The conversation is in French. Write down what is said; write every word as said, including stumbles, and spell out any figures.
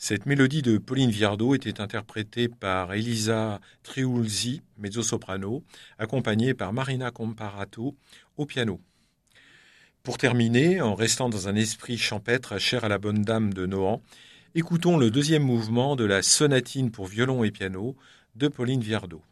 Cette mélodie de Pauline Viardot était interprétée par Elisa Triulzi, mezzo-soprano, accompagnée par Marina Comparato au piano. Pour terminer, en restant dans un esprit champêtre cher à la bonne dame de Nohant, écoutons le deuxième mouvement de la sonatine pour violon et piano de Pauline Viardot.